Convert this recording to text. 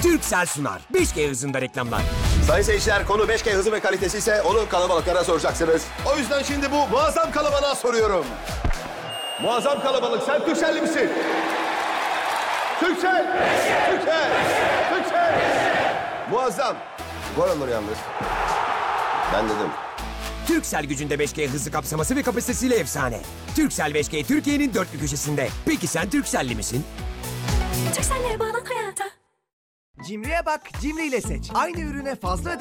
Turkcell sunar. 5G hızında reklamlar. Sayın seyirciler, konu 5G hızı ve kalitesi ise onu kalabalıklara soracaksınız. O yüzden şimdi bu muazzam kalabalığa soruyorum. Muazzam kalabalık, sen Turkcell'li misin? Turkcell! Turkcell! Turkcell! Muazzam. Gol olur yalnız. Ben dedim. Turkcell gücünde 5G hızı kapsaması ve kapasitesiyle efsane. Turkcell 5G Türkiye'nin dört bir köşesinde. Peki sen Turkcell'li misin? Turkcell'le bağlan hayata. Cimriye bak, Cimri ile seç. Aynı ürüne fazla ödeme